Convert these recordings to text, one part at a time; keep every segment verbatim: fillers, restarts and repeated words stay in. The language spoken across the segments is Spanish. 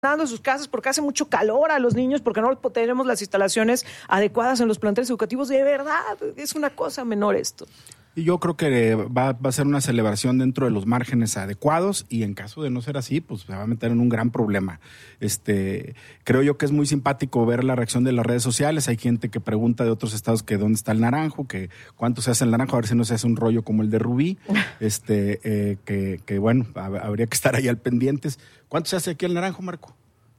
en sus casas porque hace mucho calor a los niños, porque no tenemos las instalaciones adecuadas en los planteles educativos. De verdad, es una cosa menor esto. Y yo creo que va, va a ser una celebración dentro de los márgenes adecuados, y en caso de no ser así, pues se va a meter en un gran problema. Este, creo yo que es muy simpático ver la reacción de las redes sociales. Hay gente que pregunta de otros estados que dónde está el naranjo, que cuánto se hace el naranjo, a ver si no se hace un rollo como el de Rubí. Este, eh, que, que bueno, habría que estar ahí al pendientes. ¿Cuánto se hace aquí el naranjo, Marco?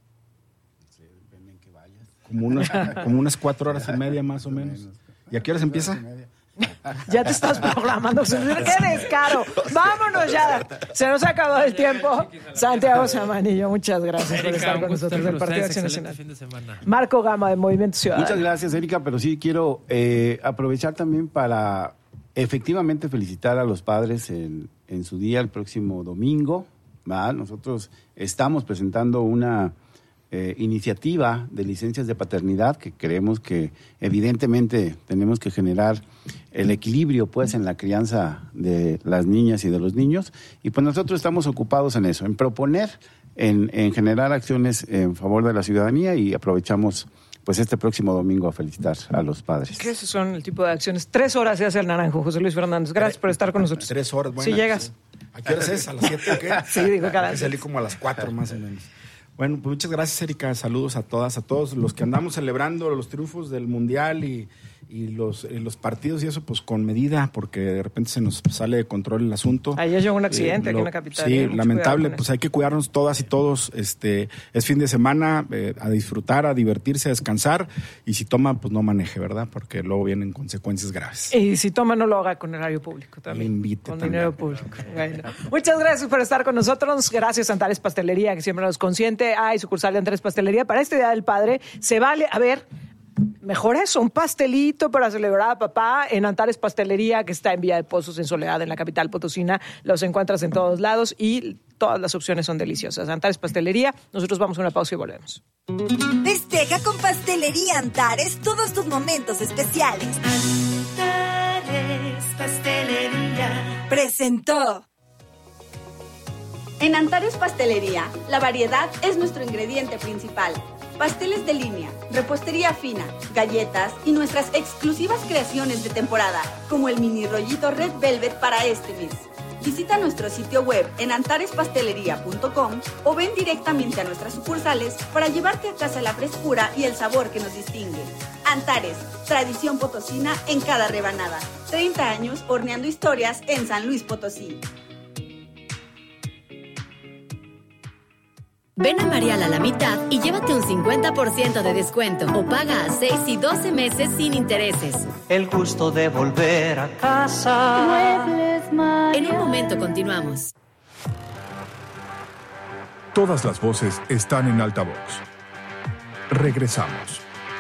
Sí, depende en que vayas. Como unas, como unas cuatro horas y media más o menos. ¿Y a qué horas empieza? Ya te estás programando. ¡Qué descaro! ¡Vámonos ya! Se nos ha acabado el tiempo. Santiago Zamanillo, muchas gracias Erika, por estar con nosotros del Partido de Acción Nacional. Fin de semana. Marco Gama, de Movimiento Ciudadano. Muchas gracias, Erika, pero sí quiero eh, aprovechar también para efectivamente felicitar a los padres en, en su día el próximo domingo, ¿verdad? Nosotros estamos presentando una Eh, iniciativa de licencias de paternidad que creemos que evidentemente tenemos que generar el equilibrio pues en la crianza de las niñas y de los niños, y pues nosotros estamos ocupados en eso, en proponer, en, en generar acciones en favor de la ciudadanía, y aprovechamos pues este próximo domingo a felicitar a los padres. ¿Qué son el tipo de acciones? Tres horas se hace el naranjo, José Luis Fernández. Gracias por estar con nosotros. Tres horas, bueno. Si llegas. ¿A qué horas es? ¿A las siete o qué? Sí, digo cada vez. Salí como a las cuatro más o menos. Bueno, pues muchas gracias, Erika. Saludos a todas, a todos los que andamos celebrando los triunfos del Mundial y, y los, y los partidos y eso, pues con medida, porque de repente se nos sale de control el asunto. Ayer llegó un accidente eh, aquí lo, en la capital. Sí, lamentable, pues hay que cuidarnos todas y todos. Este, es fin de semana, eh, a disfrutar, a divertirse, a descansar, y si toma, pues no maneje, ¿verdad? Porque luego vienen consecuencias graves. Y si toma, no lo haga con horario público también. Le invite con también. dinero público. Bueno. Muchas gracias por estar con nosotros. Gracias a Antares Pastelería, que siempre nos consiente. Hay sucursal de Antares Pastelería. Para este Día del Padre, se vale, a ver, mejor eso, un pastelito para celebrar a papá en Antares Pastelería, que está en Villa de Pozos, en Soledad, en la capital potosina. Los encuentras en todos lados y todas las opciones son deliciosas. Antares Pastelería. Nosotros vamos a una pausa y volvemos. Festeja con Pastelería Antares todos tus momentos especiales. Antares Pastelería Presentó. En Antares Pastelería, la variedad es nuestro ingrediente principal. Pasteles de línea, repostería fina, galletas y nuestras exclusivas creaciones de temporada, como el mini rollito Red Velvet para este mes. Visita nuestro sitio web en antares pastelería punto com o ven directamente a nuestras sucursales para llevarte a casa la frescura y el sabor que nos distingue. Antares, tradición potosina en cada rebanada. treinta años horneando historias en San Luis Potosí. Ven a Marial a la mitad y llévate un cincuenta por ciento de descuento o paga a seis y doce meses sin intereses. El gusto de volver a casa. Muebles Marial. En un momento continuamos. Todas las voces están en altavoz. Regresamos.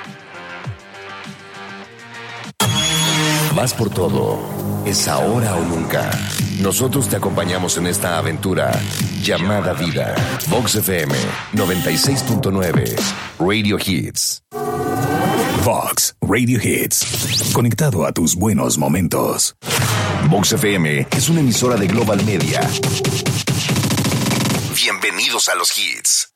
Vas por todo. Es ahora o nunca. Nosotros te acompañamos en esta aventura llamada vida. Vox F M noventa y seis punto nueve. Radio Hits. Vox Radio Hits. Conectado a tus buenos momentos. Vox F M es una emisora de Global Media. Bienvenidos a los hits.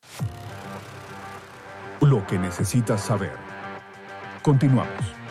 Lo que necesitas saber. Continuamos.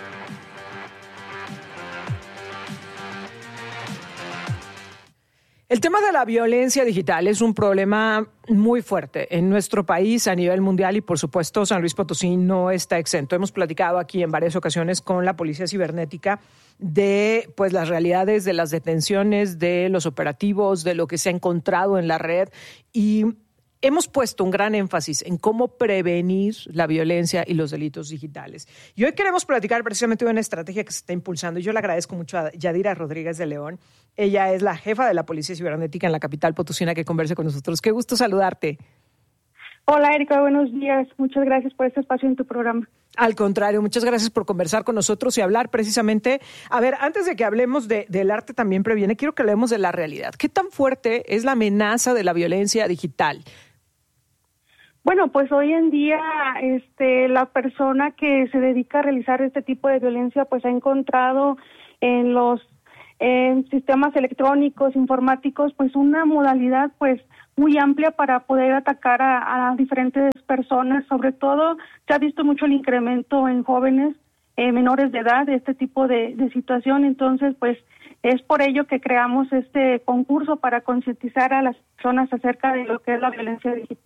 El tema de la violencia digital es un problema muy fuerte en nuestro país a nivel mundial y, por supuesto, San Luis Potosí no está exento. Hemos platicado aquí en varias ocasiones con la Policía Cibernética de pues las realidades de las detenciones, de los operativos, de lo que se ha encontrado en la red, y hemos puesto un gran énfasis en cómo prevenir la violencia y los delitos digitales. Y hoy queremos platicar precisamente de una estrategia que se está impulsando. Yo le agradezco mucho a Yadira Rodríguez de León. Ella es la jefa de la Policía Cibernética en la capital potosina, que converse con nosotros. Qué gusto saludarte. Hola, Erika, buenos días. Muchas gracias por este espacio en tu programa. Al contrario, muchas gracias por conversar con nosotros y hablar precisamente. A ver, antes de que hablemos de, del arte también previene, quiero que hablemos de la realidad. ¿Qué tan fuerte es la amenaza de la violencia digital? Bueno, pues hoy en día este, la persona que se dedica a realizar este tipo de violencia pues ha encontrado en los en sistemas electrónicos, informáticos, pues una modalidad pues muy amplia para poder atacar a, a diferentes personas. Sobre todo se ha visto mucho el incremento en jóvenes eh, menores de edad de este tipo de, de situación. Entonces, pues es por ello que creamos este concurso para concientizar a las personas acerca de lo que es la violencia digital.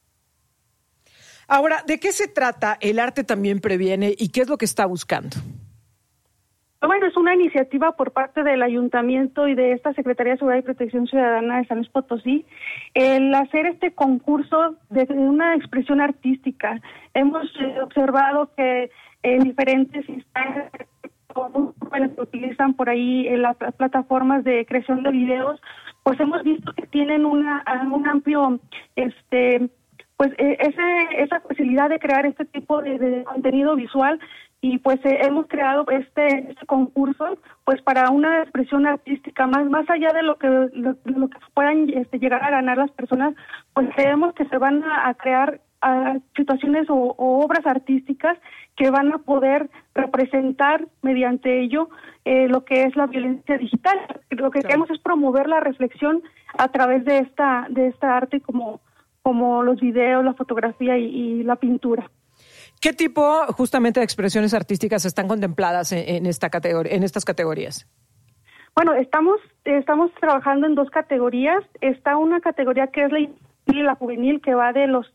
Ahora, ¿de qué se trata El Arte También Previene y qué es lo que está buscando? Bueno, es una iniciativa por parte del Ayuntamiento y de esta Secretaría de Seguridad y Protección Ciudadana de San Luis Potosí, el hacer este concurso de una expresión artística. Hemos eh, observado que en diferentes instancias que utilizan por ahí en las plataformas de creación de videos, pues hemos visto que tienen una un amplio este pues ese, esa facilidad de crear este tipo de, de contenido visual, y pues eh, hemos creado este, este concurso pues para una expresión artística más más allá de lo que lo, lo que puedan este, llegar a ganar las personas. Pues creemos que se van a, a crear a situaciones o, o obras artísticas que van a poder representar mediante ello eh, lo que es la violencia digital. Lo que claro. queremos es promover la reflexión a través de esta de esta arte, como como los videos, la fotografía y, y la pintura. ¿Qué tipo justamente de expresiones artísticas están contempladas en, en esta categoría, en estas categorías? Bueno, estamos estamos trabajando en dos categorías. Está una categoría que es la infantil y la juvenil, que va de los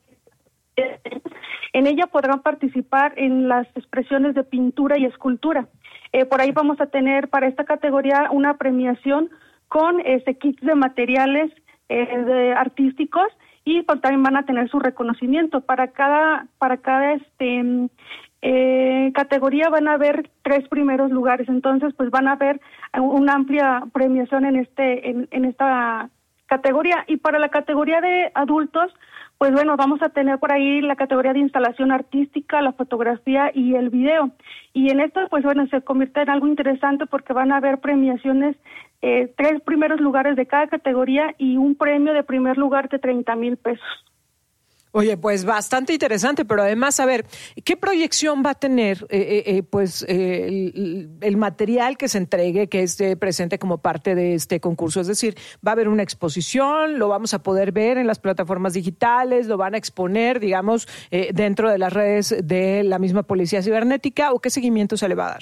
en ella podrán participar en las expresiones de pintura y escultura. Eh, por ahí vamos a tener para esta categoría una premiación con este kits de materiales eh, de artísticos, y pues también van a tener su reconocimiento. Para cada para cada este eh, categoría van a haber tres primeros lugares, entonces pues van a haber una amplia premiación en este en, en esta categoría. Y para la categoría de adultos, pues bueno, vamos a tener por ahí la categoría de instalación artística, la fotografía y el video. Y en esto, pues bueno, se convierte en algo interesante porque van a haber premiaciones, eh, tres primeros lugares de cada categoría y un premio de primer lugar de treinta mil pesos. Oye, pues bastante interesante, pero además, a ver, ¿qué proyección va a tener eh, eh, pues eh, el, el material que se entregue, que esté presente como parte de este concurso? Es decir, ¿va a haber una exposición? ¿Lo vamos a poder ver en las plataformas digitales? ¿Lo van a exponer, digamos, eh, dentro de las redes de la misma Policía Cibernética? ¿O qué seguimiento se le va a dar?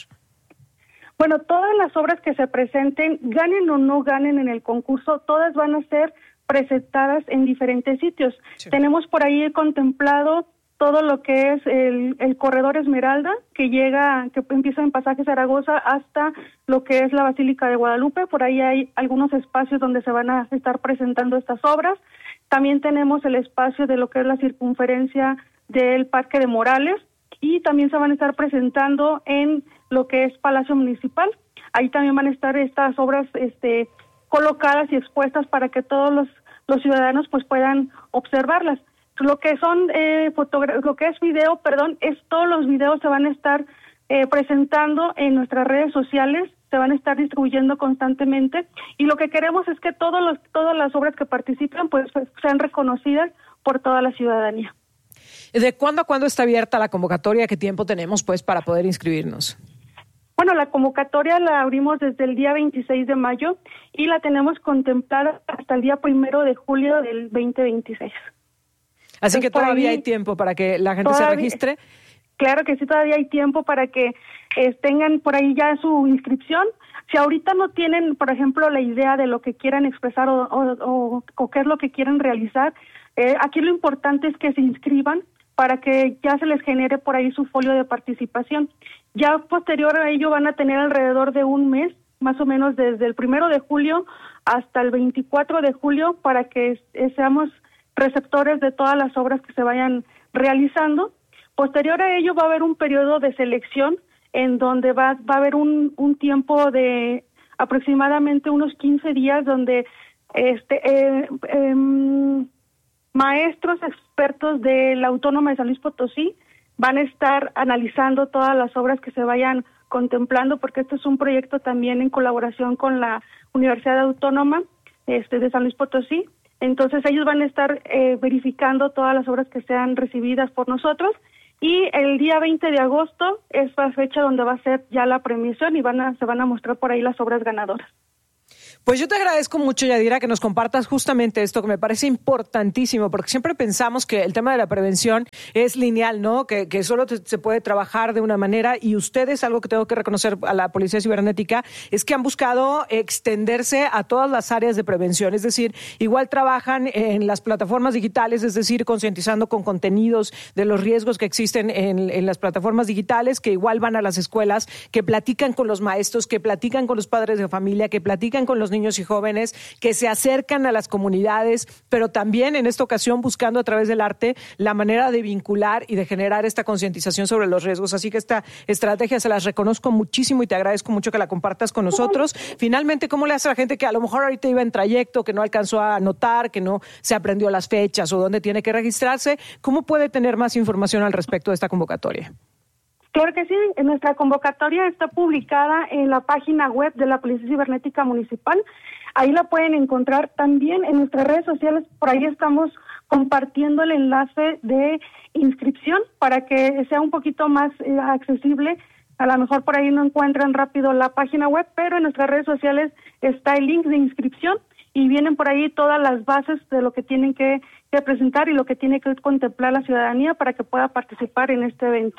Bueno, todas las obras que se presenten, ganen o no ganen en el concurso, todas van a ser presentadas en diferentes sitios. Sí. Tenemos por ahí contemplado todo lo que es el, el corredor Esmeralda, que llega, que empieza en Pasaje Zaragoza hasta lo que es la Basílica de Guadalupe. Por ahí hay algunos espacios donde se van a estar presentando estas obras. También tenemos el espacio de lo que es la circunferencia del Parque de Morales, y también se van a estar presentando en lo que es Palacio Municipal. Ahí también van a estar estas obras este colocadas y expuestas para que todos los, los ciudadanos pues puedan observarlas. Lo que son eh, fotogra- lo que es video, perdón, es todos los videos se van a estar eh, presentando en nuestras redes sociales, se van a estar distribuyendo constantemente, y lo que queremos es que todos los todas las obras que participen pues, pues sean reconocidas por toda la ciudadanía. ¿De cuándo a cuándo está abierta la convocatoria? ¿Qué tiempo tenemos pues para poder inscribirnos? Bueno, la convocatoria la abrimos desde el día veintiséis de mayo y la tenemos contemplada hasta el día primero de julio del veinte veintiséis. Así Entonces, que todavía ahí, hay tiempo para que la gente todavía, se registre. Claro que sí, todavía hay tiempo para que eh, tengan por ahí ya su inscripción. Si ahorita no tienen, por ejemplo, la idea de lo que quieran expresar o, o, o, o qué es lo que quieren realizar, eh, aquí lo importante es que se inscriban para que ya se les genere por ahí su folio de participación. Ya posterior a ello van a tener alrededor de un mes, más o menos desde el primero de julio hasta el veinticuatro de julio, para que seamos receptores de todas las obras que se vayan realizando. Posterior a ello va a haber un periodo de selección en donde va, va a haber un, un tiempo de aproximadamente unos quince días donde este eh, eh, maestros expertos de la Autónoma de San Luis Potosí van a estar analizando todas las obras que se vayan contemplando, porque este es un proyecto también en colaboración con la Universidad Autónoma este, de San Luis Potosí. Entonces ellos van a estar eh, verificando todas las obras que sean recibidas por nosotros, y el día veinte de agosto es la fecha donde va a ser ya la premiación y van a, se van a mostrar por ahí las obras ganadoras. Pues yo te agradezco mucho, Yadira, que nos compartas justamente esto que me parece importantísimo, porque siempre pensamos que el tema de la prevención es lineal, ¿no? Que, que solo te, se puede trabajar de una manera, y ustedes, algo que tengo que reconocer a la Policía Cibernética, es que han buscado extenderse a todas las áreas de prevención, es decir, igual trabajan en las plataformas digitales, es decir, concientizando con contenidos de los riesgos que existen en, en las plataformas digitales, que igual van a las escuelas, que platican con los maestros, que platican con los padres de familia, que platican con los niños y jóvenes, que se acercan a las comunidades, pero también en esta ocasión buscando a través del arte la manera de vincular y de generar esta concientización sobre los riesgos. Así que esta estrategia se las reconozco muchísimo y te agradezco mucho que la compartas con nosotros. Finalmente, ¿cómo le hace a la gente que a lo mejor ahorita iba en trayecto, que no alcanzó a anotar, que no se aprendió las fechas o dónde tiene que registrarse? ¿Cómo puede tener más información al respecto de esta convocatoria? Claro que sí, nuestra convocatoria está publicada en la página web de la Policía Cibernética Municipal. Ahí la pueden encontrar también en nuestras redes sociales. Por ahí estamos compartiendo el enlace de inscripción para que sea un poquito más eh, accesible. A lo mejor por ahí no encuentran rápido la página web, pero en nuestras redes sociales está el link de inscripción y vienen por ahí todas las bases de lo que tienen que, que presentar y lo que tiene que contemplar la ciudadanía para que pueda participar en este evento.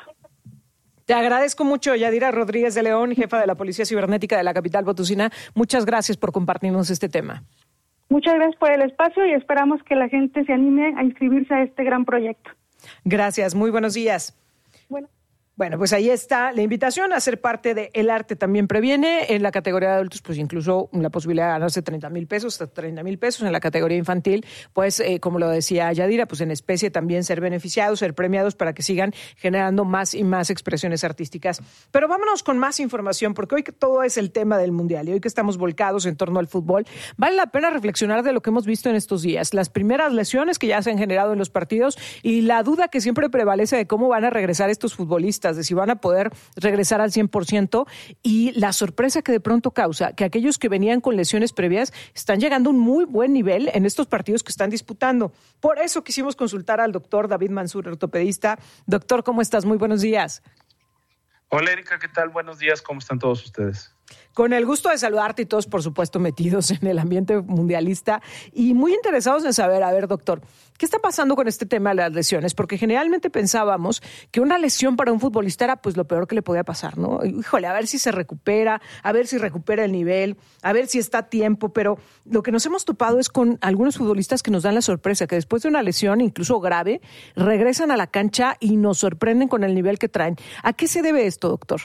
Te agradezco mucho, Yadira Rodríguez de León, jefa de la Policía Cibernética de la capital potosina. Muchas gracias por compartirnos este tema. Muchas gracias por el espacio y esperamos que la gente se anime a inscribirse a este gran proyecto. Gracias, muy buenos días. Bueno. Bueno, pues ahí está la invitación a ser parte de El Arte También Previene. En la categoría de adultos, pues incluso la posibilidad de ganarse treinta mil pesos, hasta treinta mil pesos. En la categoría infantil, pues eh, como lo decía Yadira, pues en especie también ser beneficiados, ser premiados para que sigan generando más y más expresiones artísticas. Pero vámonos con más información, porque hoy que todo es el tema del Mundial y hoy que estamos volcados en torno al fútbol, vale la pena reflexionar de lo que hemos visto en estos días. Las primeras lesiones que ya se han generado en los partidos y la duda que siempre prevalece de cómo van a regresar estos futbolistas, de si van a poder regresar al cien por ciento, y la sorpresa que de pronto causa que aquellos que venían con lesiones previas están llegando a un muy buen nivel en estos partidos que están disputando. Por eso quisimos consultar al doctor David Mansur, ortopedista. Doctor, ¿cómo estás? Muy buenos días. Hola, Erika, ¿qué tal? Buenos días, ¿cómo están todos ustedes? Con el gusto de saludarte y todos, por supuesto, metidos en el ambiente mundialista y muy interesados en saber, a ver, doctor, ¿qué está pasando con este tema de las lesiones? Porque generalmente pensábamos que una lesión para un futbolista era pues lo peor que le podía pasar, ¿no? Híjole, a ver si se recupera, a ver si recupera el nivel, a ver si está a tiempo, pero lo que nos hemos topado es con algunos futbolistas que nos dan la sorpresa, que después de una lesión, incluso grave, regresan a la cancha y nos sorprenden con el nivel que traen. ¿A qué se debe esto, doctor?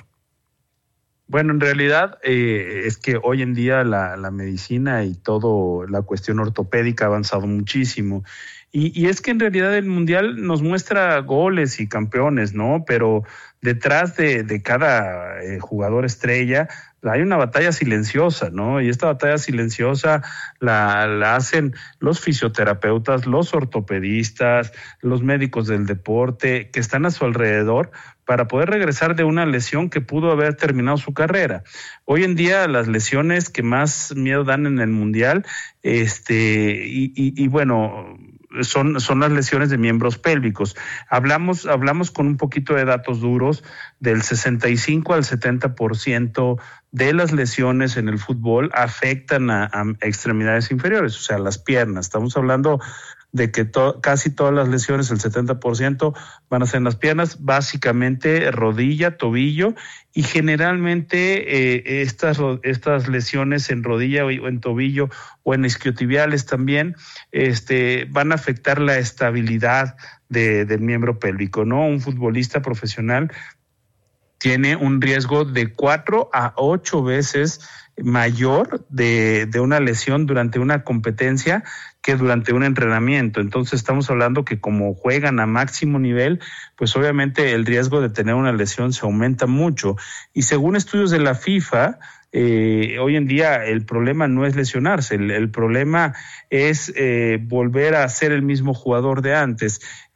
Bueno, en realidad eh, es que hoy en día la, la medicina y todo la cuestión ortopédica ha avanzado muchísimo. Y, y es que en realidad el Mundial nos muestra goles y campeones, ¿no? Pero detrás de, de cada eh, jugador estrella hay una batalla silenciosa, ¿no? Y esta batalla silenciosa la, la hacen los fisioterapeutas, los ortopedistas, los médicos del deporte que están a su alrededor para poder regresar de una lesión que pudo haber terminado su carrera. Hoy en día las lesiones que más miedo dan en el Mundial, este, y, y, y bueno, son, son las lesiones de miembros pélvicos. Hablamos, hablamos con un poquito de datos duros, del sesenta y cinco al setenta por ciento de las lesiones en el fútbol afectan a, a extremidades inferiores, o sea, las piernas. Estamos hablando de que to- casi todas las lesiones, el setenta por ciento, van a ser en las piernas, básicamente rodilla, tobillo, y generalmente eh, estas, estas lesiones en rodilla o en tobillo o en isquiotibiales también este, van a afectar la estabilidad de, del miembro pélvico, ¿no? Un futbolista profesional tiene un riesgo de cuatro a ocho veces mayor de, de una lesión durante una competencia que durante un entrenamiento. Entonces estamos hablando que como juegan a máximo nivel, pues obviamente el riesgo de tener una lesión se aumenta mucho. Y según estudios de la FIFA, eh, hoy en día el problema no es lesionarse, el, el problema es eh, volver a ser el mismo jugador de antes.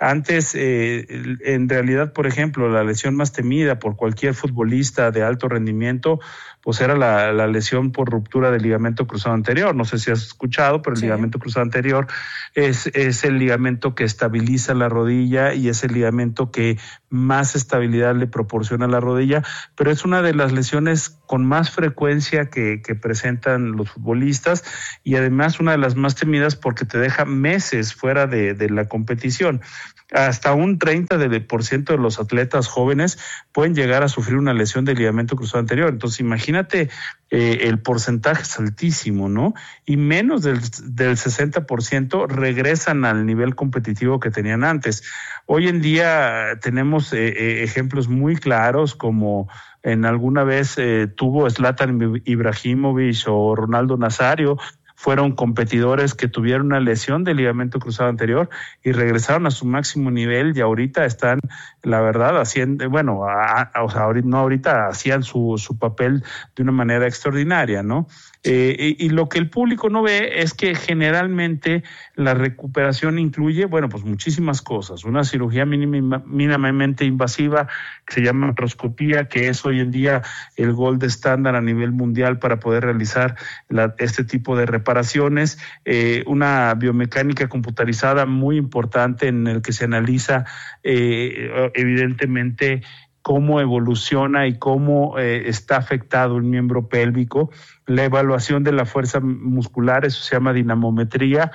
Antes, eh, en realidad, por ejemplo, la lesión más temida por cualquier futbolista de alto rendimiento, pues era la, la lesión por ruptura del ligamento cruzado anterior. No sé si has escuchado, pero el sí. ligamento cruzado anterior es, es el ligamento que estabiliza la rodilla y es el ligamento que más estabilidad le proporciona a la rodilla, pero es una de las lesiones con más frecuencia que, que presentan los futbolistas y además una de las más temidas porque te deja meses fuera de, de la competición. Hasta un treinta por ciento de los atletas jóvenes pueden llegar a sufrir una lesión del ligamento cruzado anterior. Entonces, imagínate, eh, el porcentaje es altísimo, ¿no? Y menos del, del sesenta por ciento regresan al nivel competitivo que tenían antes. Hoy en día tenemos eh, eh, ejemplos muy claros como en alguna vez eh, tuvo Zlatan Ibrahimovic o Ronaldo Nazario. Fueron competidores que tuvieron una lesión del ligamento cruzado anterior y regresaron a su máximo nivel y ahorita están, la verdad, haciendo, bueno, a, a, o sea, ahorita, no ahorita, hacían su, su papel de una manera extraordinaria, ¿no? Eh, y, y lo que el público no ve es que generalmente la recuperación incluye, bueno, pues muchísimas cosas. Una cirugía mínima, mínimamente invasiva que se llama artroscopía, que es hoy en día el gold estándar a nivel mundial para poder realizar la, este tipo de reparaciones. Eh, una biomecánica computarizada muy importante en el que se analiza eh, evidentemente cómo evoluciona y cómo eh, está afectado el miembro pélvico, la evaluación de la fuerza muscular, eso se llama dinamometría,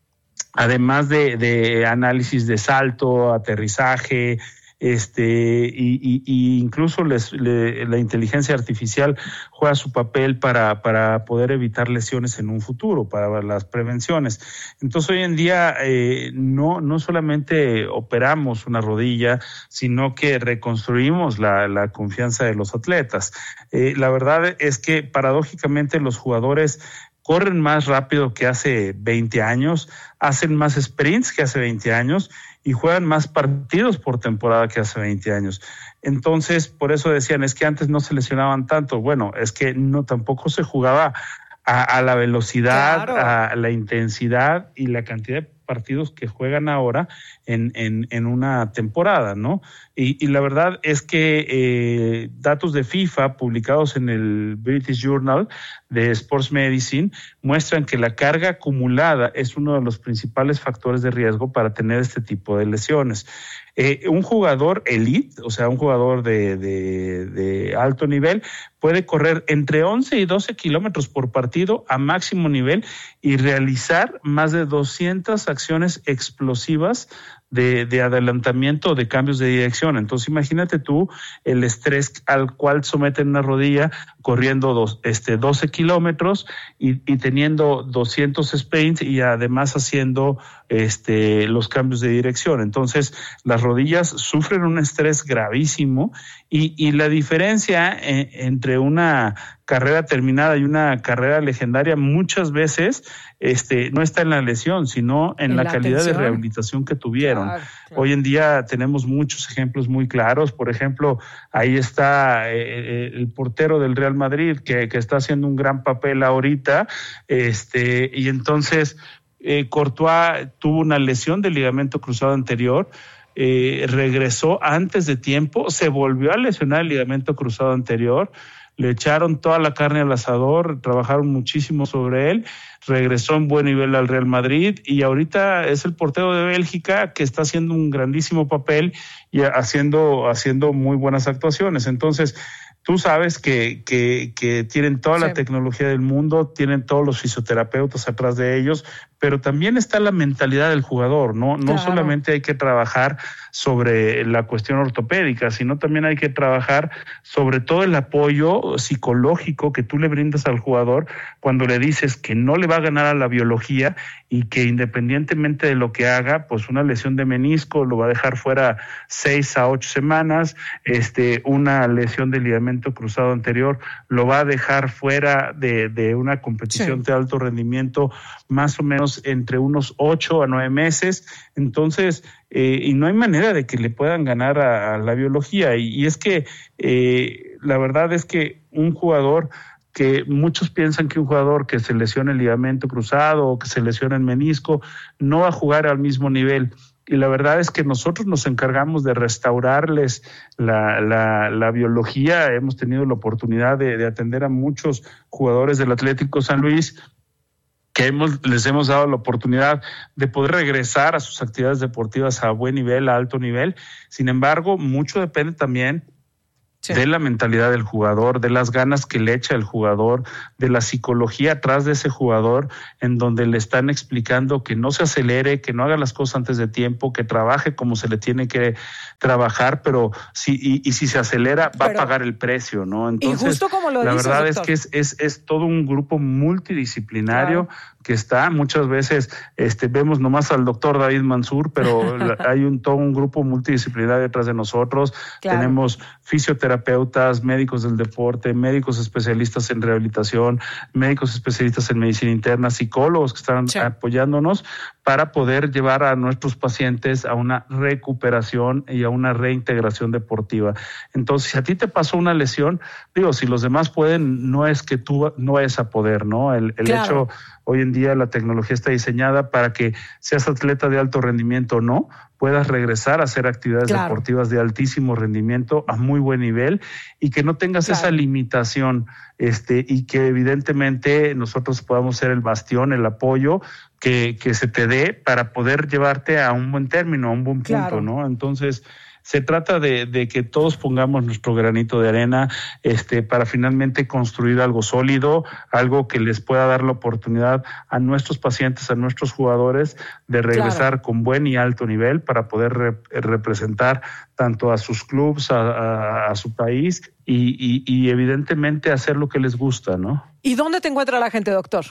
además de, de análisis de salto, aterrizaje, este y, y, y incluso les, le, la inteligencia artificial juega su papel para, para poder evitar lesiones en un futuro, para las prevenciones. Entonces hoy en día eh, no, no solamente operamos una rodilla, sino que reconstruimos la, la confianza de los atletas. Eh, la verdad es que paradójicamente los jugadores corren más rápido que hace veinte años, hacen más sprints que hace veinte años y juegan más partidos por temporada que hace veinte años. Entonces, por eso decían, es que antes no se lesionaban tanto. Bueno, es que no tampoco se jugaba a, a la velocidad, claro, a la intensidad y la cantidad de partidos que juegan ahora en, en, en una temporada, ¿no? Y, y la verdad es que eh, datos de FIFA publicados en el British Journal de Sports Medicine muestran que la carga acumulada es uno de los principales factores de riesgo para tener este tipo de lesiones. Eh, un jugador elite, o sea, un jugador de, de, de alto nivel, puede correr entre once y doce kilómetros por partido a máximo nivel y realizar más de doscientas acciones explosivas de, de adelantamiento o de cambios de dirección. Entonces, imagínate tú el estrés al cual someten una rodilla corriendo dos, este, doce kilómetros y, y teniendo doscientos sprints y además haciendo este, los cambios de dirección. Entonces, las rodillas sufren un estrés gravísimo y, y la diferencia en, entre una carrera terminada y una carrera legendaria muchas veces este, no está en la lesión, sino en, en la, la calidad atención. de rehabilitación que tuvieron. Claro, claro. Hoy en día tenemos muchos ejemplos muy claros. Por ejemplo, ahí está eh, el portero del Real Madrid que, que está haciendo un gran papel ahorita, este, y entonces eh, Courtois tuvo una lesión del ligamento cruzado anterior. Eh, regresó antes de tiempo, se volvió a lesionar el ligamento cruzado anterior, le echaron toda la carne al asador, trabajaron muchísimo sobre él, regresó en buen nivel al Real Madrid y ahorita es el portero de Bélgica que está haciendo un grandísimo papel y haciendo, haciendo muy buenas actuaciones. Entonces, tú sabes que, que, que tienen toda sí. la tecnología del mundo, tienen todos los fisioterapeutas atrás de ellos, pero también está la mentalidad del jugador, ¿no? No claro. solamente hay que trabajar sobre la cuestión ortopédica, sino también hay que trabajar sobre todo el apoyo psicológico que tú le brindas al jugador cuando le dices que no le va a ganar a la biología y que independientemente de lo que haga, pues una lesión de menisco lo va a dejar fuera seis a ocho semanas, este, una lesión de ligamento cruzado anterior lo va a dejar fuera de, de una competición sí. de alto rendimiento más o menos entre unos ocho a nueve meses, entonces, eh, y no hay manera de que le puedan ganar a, a la biología, y, y es que eh, la verdad es que un jugador que muchos piensan que un jugador que se lesiona el ligamento cruzado o que se lesiona el menisco no va a jugar al mismo nivel. y la verdad es que nosotros nos encargamos de restaurarles la, la, la biología. Hemos tenido la oportunidad de, de atender a muchos jugadores del Atlético San Luis que hemos, les hemos dado la oportunidad de poder regresar a sus actividades deportivas a buen nivel, a alto nivel. Sin embargo, mucho depende también sí. de la mentalidad del jugador, de las ganas que le echa el jugador, de la psicología atrás de ese jugador, en donde le están explicando que no se acelere, que no haga las cosas antes de tiempo, que trabaje como se le tiene que trabajar, pero si y, y si se acelera va pero, a pagar el precio, ¿no? Entonces, y justo como lo la dices, verdad doctor. es que es, es, es todo un grupo multidisciplinario claro. que está, muchas veces este, vemos nomás al doctor David Mansur, pero hay un todo un grupo multidisciplinario detrás de nosotros. Claro. Tenemos fisioterapeutas, médicos del deporte, médicos especialistas en rehabilitación, médicos especialistas en medicina interna, psicólogos que están sí. apoyándonos para poder llevar a nuestros pacientes a una recuperación y a una reintegración deportiva. Entonces, si a ti te pasó una lesión, digo, si los demás pueden, no es que tú no vayas a poder, ¿no? El, el claro. hecho, hoy en día la tecnología está diseñada para que seas atleta de alto rendimiento o no, puedas regresar a hacer actividades claro. deportivas de altísimo rendimiento a muy buen nivel y que no tengas claro. esa limitación este y que evidentemente nosotros podamos ser el bastión, el apoyo que, que se te dé para poder llevarte a un buen término, a un buen punto, claro. ¿no? Entonces, se trata de, de que todos pongamos nuestro granito de arena este, para finalmente construir algo sólido, algo que les pueda dar la oportunidad a nuestros pacientes, a nuestros jugadores, de regresar claro. con buen y alto nivel para poder re, representar tanto a sus clubes, a, a, a su país y, y, y evidentemente hacer lo que les gusta, ¿no? ¿Y dónde te encuentra la gente, doctor?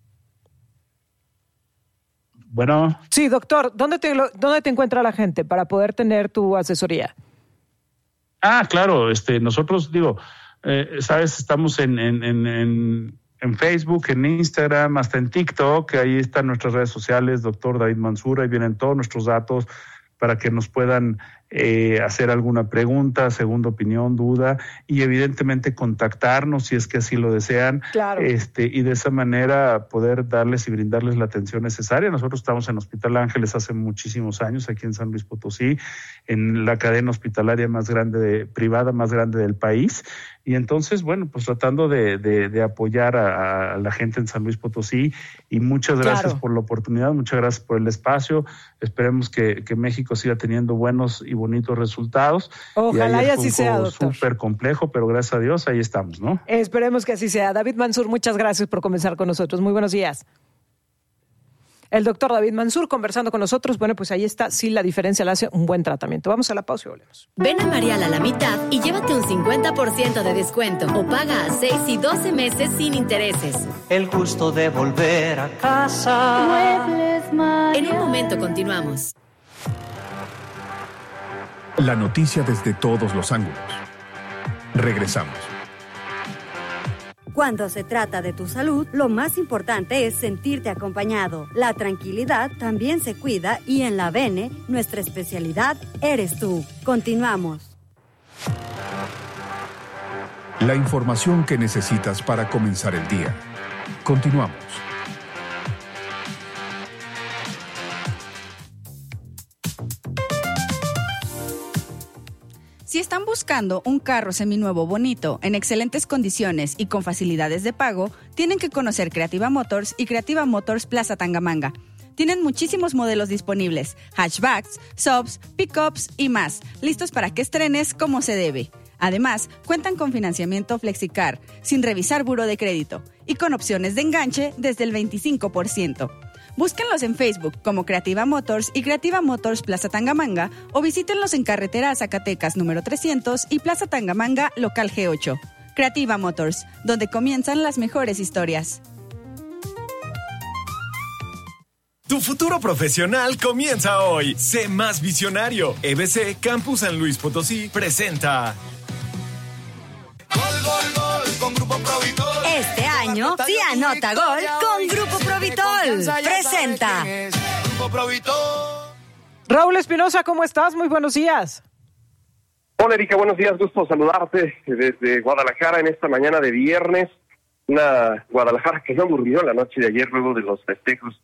Bueno. Sí, doctor, ¿dónde te, ¿dónde te encuentra la gente para poder tener tu asesoría? Ah, claro, este, nosotros, digo, eh, sabes, estamos en, en, en, en Facebook, en Instagram, hasta en TikTok, ahí están nuestras redes sociales, doctor David Mansur, ahí vienen todos nuestros datos para que nos puedan eh, hacer alguna pregunta, segunda opinión, duda, y evidentemente contactarnos si es que así lo desean, claro. este, y de esa manera poder darles y brindarles la atención necesaria. Nosotros estamos en Hospital Ángeles hace muchísimos años, aquí en San Luis Potosí, en la cadena hospitalaria más grande, de, privada más grande del país, y entonces, bueno, pues tratando de, de, de apoyar a, a la gente en San Luis Potosí, y muchas gracias claro. por la oportunidad, muchas gracias por el espacio, esperemos que, que México siga teniendo buenos y bonitos resultados. Ojalá y, y así sea, doctor. Súper complejo, pero gracias a Dios ahí estamos, ¿no? Esperemos que así sea. David Mansur, muchas gracias por comenzar con nosotros. Muy buenos días. El doctor David Mansur conversando con nosotros. Bueno, pues ahí está, sí, la diferencia le hace un buen tratamiento. Vamos a la pausa y volvemos. Ven a Mariala a la mitad y llévate un cincuenta por ciento de descuento o paga a seis y doce meses sin intereses. El gusto de volver a casa. Muebles Mariala. En un momento continuamos. La noticia desde todos los ángulos. Regresamos. Cuando se trata de tu salud, lo más importante es sentirte acompañado. La tranquilidad también se cuida y en la Bene, nuestra especialidad eres tú. Continuamos. La información que necesitas para comenzar el día. Continuamos. Si están buscando un carro seminuevo bonito, en excelentes condiciones y con facilidades de pago, tienen que conocer Creativa Motors y Creativa Motors Plaza Tangamanga. Tienen muchísimos modelos disponibles, hatchbacks, subs, pickups y más, listos para que estrenes como se debe. Además, cuentan con financiamiento FlexiCar, sin revisar buro de crédito, y con opciones de enganche desde el veinticinco por ciento. Búsquenlos en Facebook como Creativa Motors y Creativa Motors Plaza Tangamanga o visítenlos en carretera a Zacatecas número trescientos y Plaza Tangamanga local G ocho. Creativa Motors, donde comienzan las mejores historias. Tu futuro profesional comienza hoy. Sé más visionario. E B C Campus San Luis Potosí presenta Gol, gol, gol con Grupo Provitol. Este año sí anota gol con Grupo Provitol. Presenta Grupo Provitol. Raúl Espinosa, ¿cómo estás? Muy buenos días. Hola Erika, buenos días, gusto saludarte desde Guadalajara en esta mañana de viernes. Una Guadalajara que no durmió la noche de ayer luego de los festejos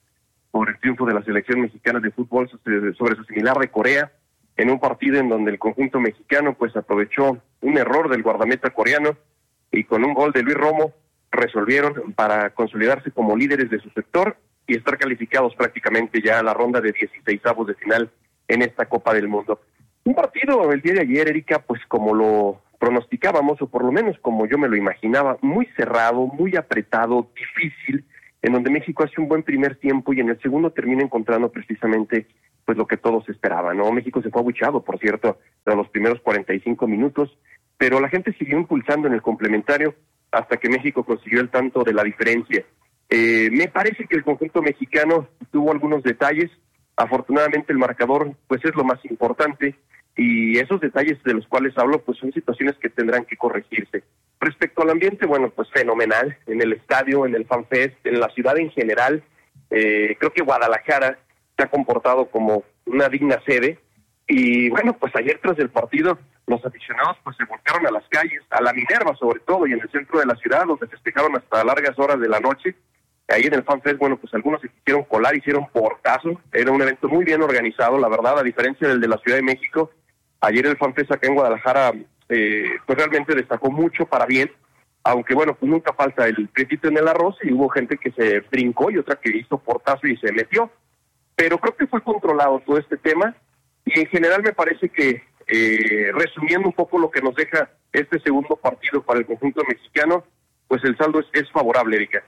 por el triunfo de la selección mexicana de fútbol sobre su similar de Corea, en un partido en donde el conjunto mexicano pues aprovechó un error del guardameta coreano y con un gol de Luis Romo resolvieron para consolidarse como líderes de su sector y estar calificados prácticamente ya a la ronda de dieciseisavos de final en esta Copa del Mundo. Un partido el día de ayer, Erika, pues como lo pronosticábamos, o por lo menos como yo me lo imaginaba, muy cerrado, muy apretado, difícil, en donde México hace un buen primer tiempo y en el segundo termina encontrando precisamente pues lo que todos esperaban, ¿no? México se fue abucheado, por cierto, a los primeros cuarenta y cinco minutos, pero la gente siguió impulsando en el complementario hasta que México consiguió el tanto de la diferencia. Eh, me parece que el conjunto mexicano tuvo algunos detalles, afortunadamente el marcador pues es lo más importante, y esos detalles de los cuales hablo pues son situaciones que tendrán que corregirse. Respecto al ambiente, bueno, pues fenomenal, en el estadio, en el FanFest, en la ciudad en general. Eh, creo que Guadalajara se ha comportado como una digna sede, y bueno, pues ayer tras el partido los aficionados pues se volcaron a las calles, a la Minerva sobre todo, y en el centro de la ciudad, donde festejaron hasta largas horas de la noche. Ahí en el FanFest, bueno, pues algunos se quisieron colar, hicieron portazo, era un evento muy bien organizado, la verdad, a diferencia del de la Ciudad de México. Ayer el FanFest acá en Guadalajara, eh, pues realmente destacó mucho para bien, aunque bueno, pues nunca falta el prietito en el arroz, y hubo gente que se brincó y otra que hizo portazo y se metió. Pero creo que fue controlado todo este tema, y en general me parece que, eh, resumiendo un poco lo que nos deja este segundo partido para el conjunto mexicano, pues el saldo es, es favorable, Erika.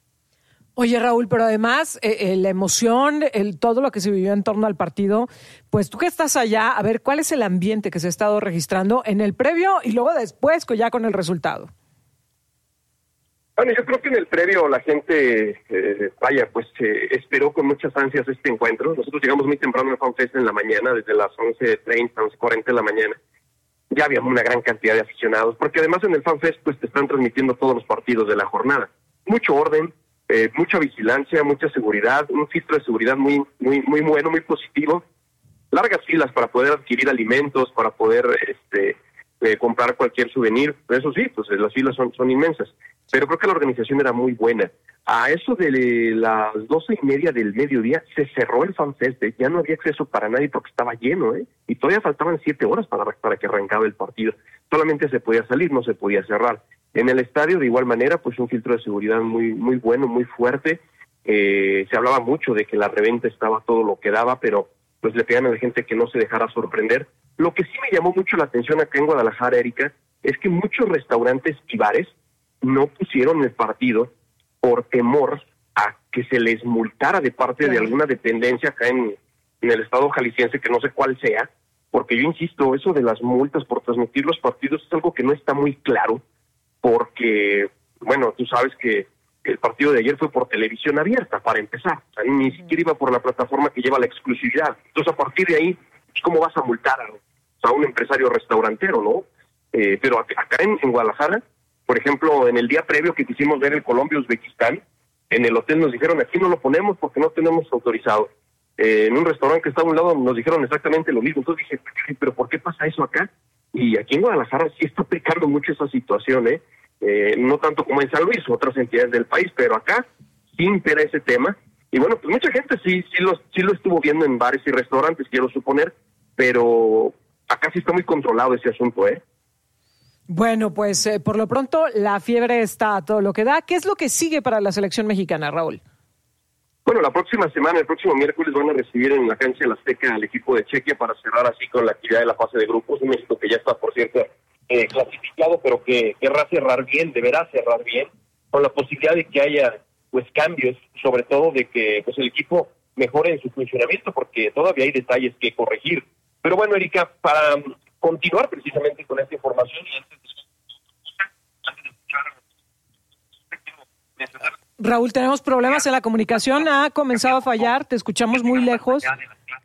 Oye, Raúl, pero además eh, eh, la emoción, el, todo lo que se vivió en torno al partido, pues tú que estás allá, a ver, ¿cuál es el ambiente que se ha estado registrando en el previo y luego después ya con el resultado? Bueno, yo creo que en el previo la gente, eh, vaya, pues eh, esperó con muchas ansias este encuentro. Nosotros llegamos muy temprano al FanFest en la mañana, desde las once treinta, once cuarenta de la mañana. Ya había una gran cantidad de aficionados, porque además en el FanFest pues te están transmitiendo todos los partidos de la jornada. Mucho orden, eh, mucha vigilancia, mucha seguridad, un filtro de seguridad muy, muy, muy bueno, muy positivo. Largas filas para poder adquirir alimentos, para poder este, eh, comprar cualquier souvenir. Eso sí, pues las filas son, son inmensas. Pero creo que la organización era muy buena. A eso de las doce y media del mediodía se cerró el FanFest, ¿eh? Ya no había acceso para nadie porque estaba lleno, ¿eh? Y todavía faltaban siete horas para, para que arrancaba el partido. Solamente se podía salir, no se podía cerrar. En el estadio, de igual manera, pues un filtro de seguridad muy muy bueno, muy fuerte. Eh, se hablaba mucho de que la reventa estaba todo lo que daba, pero pues le pedían a la gente que no se dejara sorprender. Lo que sí me llamó mucho la atención acá en Guadalajara, Erika, es que muchos restaurantes y bares no pusieron el partido por temor a que se les multara de parte de alguna dependencia acá en, en el estado jalisciense, que no sé cuál sea, porque yo insisto, eso de las multas por transmitir los partidos es algo que no está muy claro, porque, bueno, tú sabes que el partido de ayer fue por televisión abierta, para empezar, o sea, ni siquiera iba por la plataforma que lleva la exclusividad. Entonces, a partir de ahí, ¿cómo vas a multar a, a un empresario restaurantero, no? Eh, pero acá en, en Guadalajara, por ejemplo, en el día previo que quisimos ver el Colombia-Uzbekistán, en el hotel nos dijeron, aquí no lo ponemos porque no tenemos autorizado. Eh, en un restaurante que está a un lado nos dijeron exactamente lo mismo. Entonces dije, ¿pero por qué pasa eso acá? Y aquí en Guadalajara sí está aplicando mucho esa situación, ¿eh? Eh, no tanto como en San Luis u otras entidades del país, pero acá sí impera ese tema. Y bueno, pues mucha gente sí, sí, lo, sí lo estuvo viendo en bares y restaurantes, quiero suponer, pero acá sí está muy controlado ese asunto, ¿eh? Bueno, pues eh, por lo pronto la fiebre está a todo lo que da. ¿Qué es lo que sigue para la selección mexicana, Raúl? Bueno, la próxima semana, el próximo miércoles, van a recibir en la cancha de la Azteca al equipo de Chequia para cerrar así con la actividad de la fase de grupos. Un México que ya está, por cierto, eh, clasificado, pero que querrá cerrar bien, deberá cerrar bien, con la posibilidad de que haya pues cambios, sobre todo de que pues el equipo mejore en su funcionamiento, porque todavía hay detalles que corregir. Pero bueno, Erika, para continuar precisamente con esta información y antes de, antes de escuchar... Raúl, tenemos problemas en la comunicación, ha comenzado a fallar, te escuchamos muy lejos.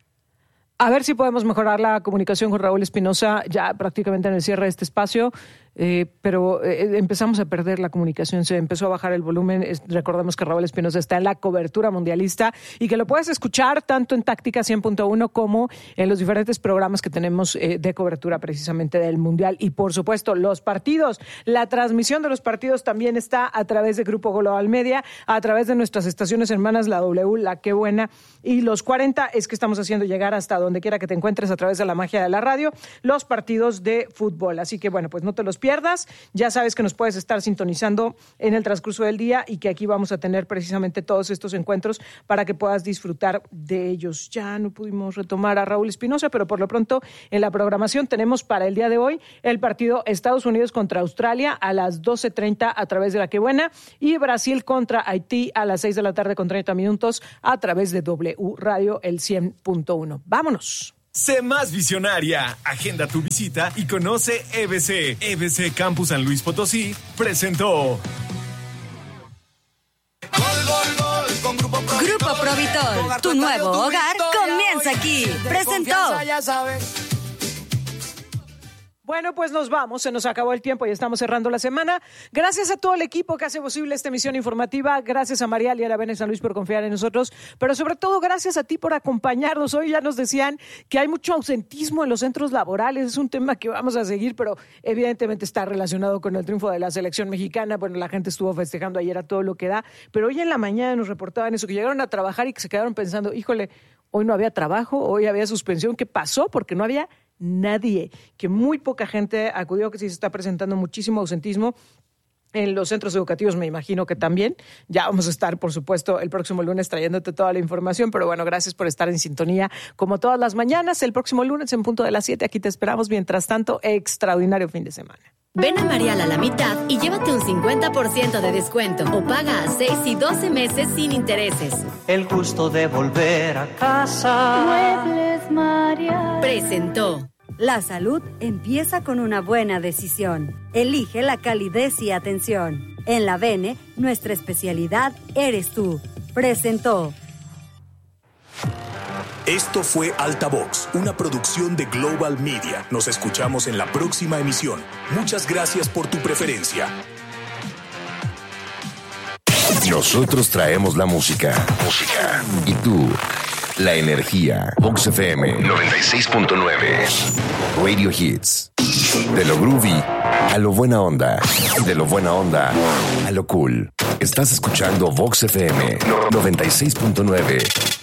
A ver si podemos mejorar la comunicación con Raúl Espinosa ya prácticamente en el cierre de este espacio. eh, pero eh, empezamos a perder la comunicación, se empezó a bajar el volumen. Es, recordemos que Raúl Espinosa está en la cobertura mundialista y que lo puedes escuchar tanto en Táctica cien punto uno como en los diferentes programas que tenemos eh, de cobertura precisamente del Mundial. Y por supuesto, los partidos, la transmisión de los partidos también está a través de Grupo Global Media, a través de nuestras estaciones hermanas, la W, la Qué Buena y los cuarenta, es que estamos haciendo llegar hasta donde quiera que te encuentres a través de la magia de la radio, los partidos de fútbol. Así que bueno, pues no te los pierdas. Ya sabes que nos puedes estar sintonizando en el transcurso del día y que aquí vamos a tener precisamente todos estos encuentros para que puedas disfrutar de ellos. Ya no pudimos retomar a Raúl Espinosa, pero por lo pronto en la programación tenemos para el día de hoy el partido Estados Unidos contra Australia a las doce treinta a través de la Qué Buena y Brasil contra Haití a las seis de la tarde con treinta minutos a través de W Radio, el cien punto uno. ¡Vámonos! Sé más visionaria. Agenda tu visita y conoce E B C. E B C Campus San Luis Potosí presentó. Grupo Provitol, tu nuevo hogar comienza aquí. Presentó. Bueno, pues nos vamos, se nos acabó el tiempo y estamos cerrando la semana. Gracias a todo el equipo que hace posible esta emisión informativa, gracias a Marial y a la Bene San Luis por confiar en nosotros, pero sobre todo gracias a ti por acompañarnos. Hoy ya nos decían que hay mucho ausentismo en los centros laborales, es un tema que vamos a seguir, pero evidentemente está relacionado con el triunfo de la selección mexicana. Bueno, la gente estuvo festejando ayer a todo lo que da, pero hoy en la mañana nos reportaban eso, que llegaron a trabajar y que se quedaron pensando, híjole, hoy no había trabajo, hoy había suspensión, ¿qué pasó? Porque no había nadie, que muy poca gente acudió, que sí se está presentando muchísimo ausentismo en los centros educativos, me imagino que también. Ya vamos a estar, por supuesto, el próximo lunes trayéndote toda la información, pero bueno, gracias por estar en sintonía como todas las mañanas. El próximo lunes en punto de las siete, aquí te esperamos. Mientras tanto, extraordinario fin de semana. Ven a Marial a la mitad y llévate un cincuenta por ciento de descuento o paga a seis y doce meses sin intereses. El gusto de volver a casa. Muebles Marial. Presentó. La salud empieza con una buena decisión. Elige la calidez y atención. En la Bene, nuestra especialidad eres tú. Presentó. Esto fue Altavox, una producción de Global Media. Nos escuchamos en la próxima emisión. Muchas gracias por tu preferencia. Nosotros traemos la música. Música. Y tú, la energía. Vox F M noventa y seis punto nueve. Radio Hits. De lo groovy a lo buena onda. De lo buena onda a lo cool. Estás escuchando Vox F M noventa y seis punto nueve.